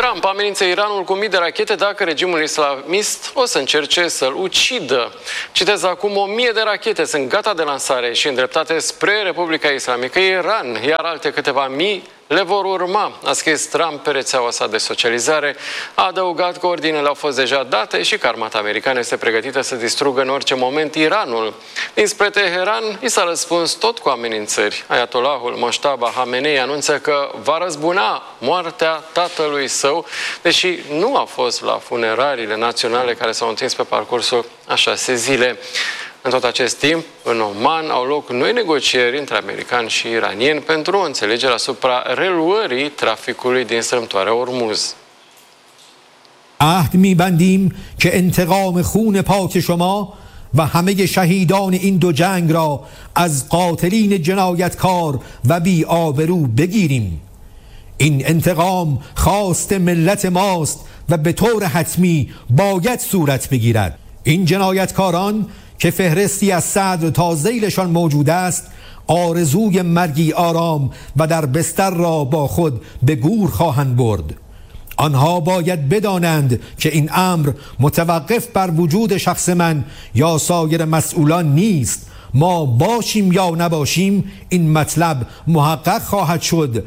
Trump amenință Iranul cu mii de rachete dacă regimul islamist o să încerce să-l ucidă. Citez acum: 1000 de rachete sunt gata de lansare și îndreptate spre Republica Islamică Iran, iar alte câteva mii le vor urma, a scris Trump pe rețeaua sa de socializare. A adăugat că ordinele au fost deja date și că armata americană este pregătită să distrugă în orice moment Iranul. Dinspre Teheran i s-a răspuns tot cu amenințări. Ayatollahul Mojtaba Khamenei anunță că va răzbuna moartea tatălui său, deși nu a fost la funeraliile naționale care s-au întins pe parcursul a 6 zile. În tot acest timp, în Oman au loc noi negocieri între americani și iranieni pentru o înțelegere asupra reluării traficului din strâmtoarea Ormuz. عهد می‌بندیم که انتقام خون پاک شما و همه شهیدان این دو جنگ را از قاتلین جنایتکار و بی‌آبرو بگیریم. این انتقام خواست ملت ماست و به طور حتمی باید صورت بگیرد. این جنایتکاران که فهرستی از صدر تا ذیلشان موجود است آرزوی مرگی آرام و در بستر را با خود به گور خواهند برد. آنها باید بدانند که این امر متوقف بر وجود شخص من یا سایر مسئولان نیست. ما باشیم یا نباشیم این مطلب محقق خواهد شد.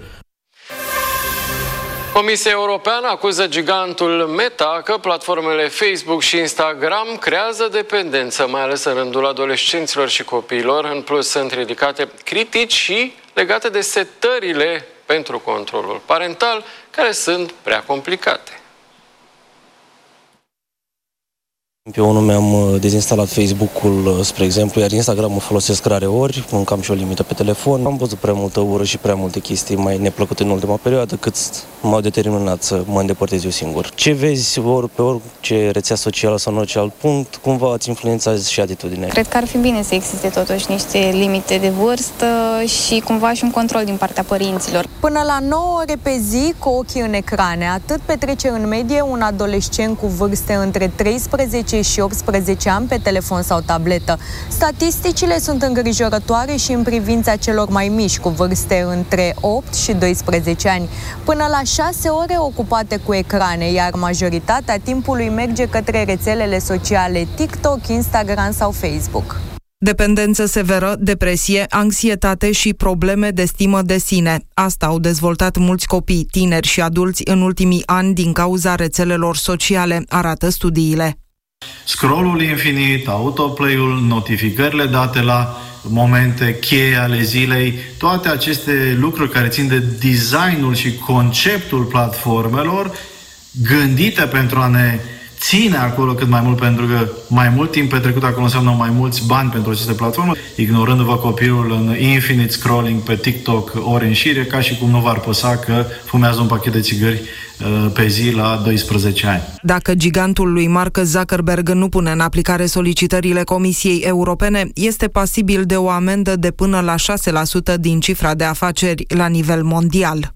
Comisia Europeană acuză gigantul Meta că platformele Facebook și Instagram creează dependență, mai ales în rândul adolescenților și copiilor. În plus, sunt ridicate critici și legate de setările pentru controlul parental, care sunt prea complicate. Eu nu mi-am dezinstalat Facebook-ul, spre exemplu, iar Instagram-ul folosesc rare ori, încă am și o limită pe telefon. Am văzut prea multă ură și prea multe chestii mai neplăcute în ultima perioadă, cât m-au determinat să mă îndepărtez eu singur. Ce vezi ori pe orice rețea socială sau în orice alt punct, cumva îți influențează și atitudinea. Cred că ar fi bine să existe totuși niște limite de vârstă și cumva și un control din partea părinților. Până la 9 ore pe zi cu ochii în ecrane, atât petrece în medie un adolescent cu vârste între 13 și 18 ani pe telefon sau tabletă. Statisticile sunt îngrijorătoare și în privința celor mai mici, cu vârste între 8 și 12 ani. Până la 6 ore ocupate cu ecrane, iar majoritatea timpului merge către rețelele sociale TikTok, Instagram sau Facebook. Dependență severă, depresie, anxietate și probleme de stimă de sine. Asta au dezvoltat mulți copii, tineri și adulți în ultimii ani din cauza rețelelor sociale, arată studiile. Scrollul infinit, autoplay-ul, notificările date la momente cheie ale zilei, toate aceste lucruri care țin de designul și conceptul platformelor gândite pentru a ne ține acolo cât mai mult, pentru că mai mult timp petrecut acolo înseamnă mai mulți bani pentru aceste platforme, ignorându-vă copilul în infinite scrolling pe TikTok ori în șire, ca și cum nu v-ar păsa că fumează un pachet de țigări pe zi la 12 ani. Dacă gigantul lui Mark Zuckerberg nu pune în aplicare solicitările Comisiei Europene, este pasibil de o amendă de până la 6% din cifra de afaceri la nivel mondial.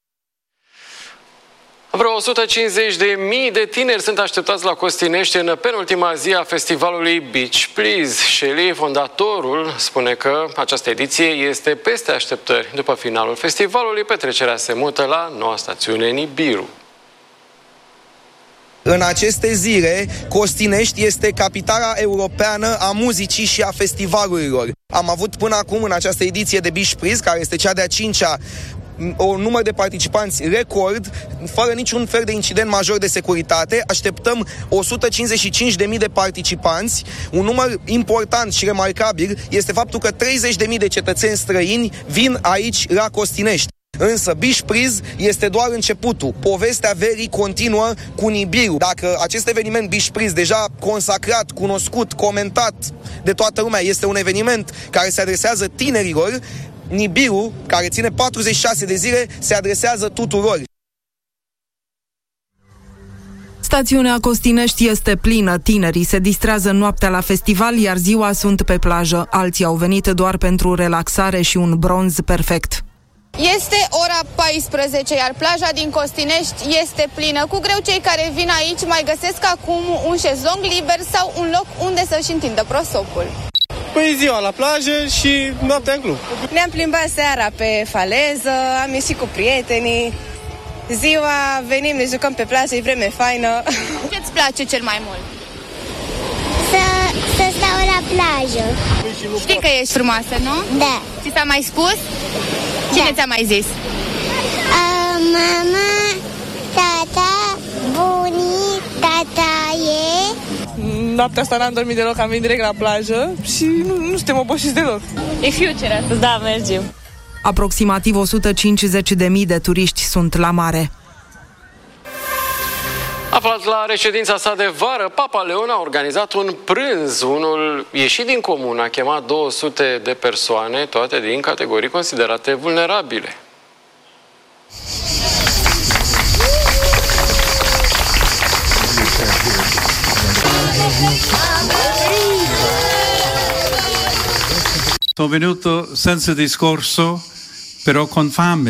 Vreo 150.000 de tineri sunt așteptați la Costinești în penultima zi a festivalului Beach Please. Shelley, fondatorul, spune că această ediție este peste așteptări. După finalul festivalului, petrecerea se mută la noua stațiune Nibiru. În aceste zile, Costinești este capitala europeană a muzicii și a festivalurilor. Am avut până acum în această ediție de Beach Please, care este cea de-a 5-a, un număr de participanți record, fără niciun fel de incident major de securitate. Așteptăm 155.000 de participanți. Un număr important și remarcabil este faptul că 30.000 de cetățeni străini vin aici la Costinești. Însă Beach Please este doar începutul. Povestea verii continuă cu Nibiru. Dacă acest eveniment Beach Please, deja consacrat, cunoscut, comentat de toată lumea, este un eveniment care se adresează tinerilor, Nibiru, care ține 46 de zile, se adresează tuturor. Stațiunea Costinești este plină, tinerii se distrează noaptea la festival, iar ziua sunt pe plajă. Alții au venit doar pentru relaxare și un bronz perfect. Este ora 14, iar plaja din Costinești este plină. Cu greu cei care vin aici mai găsesc acum un șezlong liber sau un loc unde să-și întindă prosopul. Păi ziua la plajă și noaptea în club. Ne-am plimbat seara pe faleză, am ieșit cu prietenii, Ziua venim, ne jucăm pe plajă, e vreme faină. Ce-ți place cel mai mult? Să stau la plajă. Știi că ești frumoasă, nu? Da. Ți s-a mai spus? Cine ți-a mai zis? Mama, tata, bunii, tataie. Noaptea asta n-am dormit deloc, am venit direct la plajă și nu suntem obosiți deloc. E future astăzi, da, mergem. Aproximativ 150.000 de turiști sunt la mare. Aflat la reședința sa de vară, Papa Leon a organizat un prânz. Unul ieșit din comun a chemat 200 de persoane, toate din categorii considerate vulnerabile. Sono venuto senza discorso, però con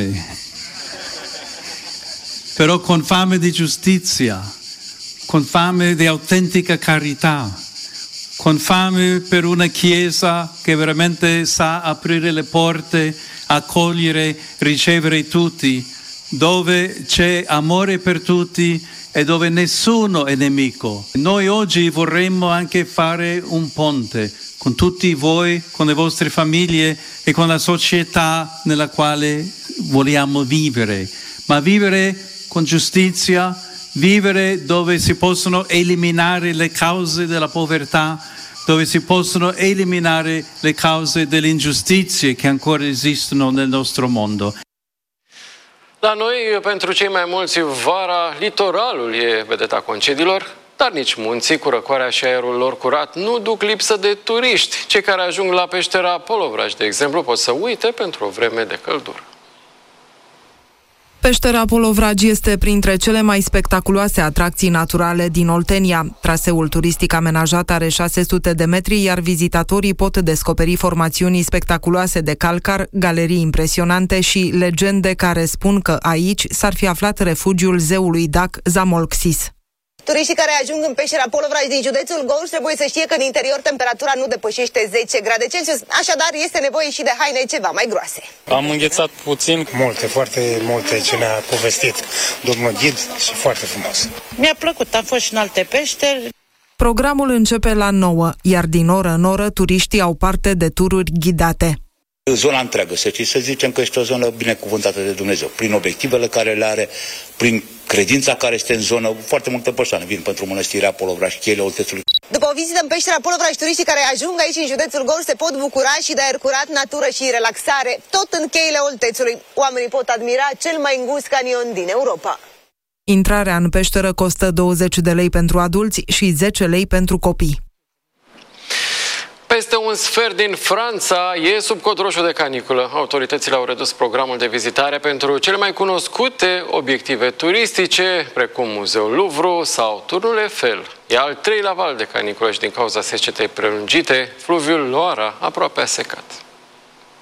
fame di giustizia, con fame di autentica carità, con fame per una Chiesa che veramente sa aprire le porte, accogliere, ricevere tutti, dove c'è amore per tutti e dove nessuno è nemico. Noi oggi vorremmo anche fare un ponte con tutti voi, con le vostre famiglie e con la società nella quale vogliamo vivere, ma vivere con giustizia, vivere dove si possono eliminare le cause della povertà, dove si possono eliminare le cause delle ingiustizie che ancora esistono nel nostro mondo. La noi, pentru cei mai mulți, vara, litoralul e vedeta concediilor, dar nici munții cu răcoarea și aerul lor curat nu duc lipsă de turiști. Cei care ajung la peștera Polovraj, de exemplu, pot să uite pentru o vreme de căldură. Peștera Polovraj este printre cele mai spectaculoase atracții naturale din Oltenia. Traseul turistic amenajat are 600 de metri, iar vizitatorii pot descoperi formațiuni spectaculoase de calcar, galerii impresionante și legende care spun că aici s-ar fi aflat refugiul zeului dac Zamolxis. Turiștii care ajung în peștera Polovraj din județul Gorj trebuie să știe că în interior temperatura nu depășește 10 grade Celsius, așadar este nevoie și de haine ceva mai groase. Am înghețat puțin, foarte multe ce ne-a povestit domnul ghid și foarte frumos. Mi-a plăcut, am fost și în alte peșteri. Programul începe la 9, iar din oră în oră turiștii au parte de tururi ghidate. Zona întreagă, să zicem că este o zonă binecuvântată de Dumnezeu, prin obiectivele care le are, prin credința care este în zonă. Foarte multe persoane vin pentru mănăstirea Polovraj, cheile Oltețului. După o vizită în peștera Polovraj, turiștii care ajung aici în județul Gorj se pot bucura și de aer curat, natură și relaxare, tot în cheile Oltețului. Oamenii pot admira cel mai îngust canion din Europa. Intrarea în peșteră costă 20 de lei pentru adulți și 10 lei pentru copii. Peste un sfert din Franța e sub cod roșu de caniculă. Autoritățile au redus programul de vizitare pentru cele mai cunoscute obiective turistice, precum Muzeul Louvre sau Turnul Eiffel. E al treilea val de caniculă și din cauza secetei prelungite, fluviul Loara aproape a secat.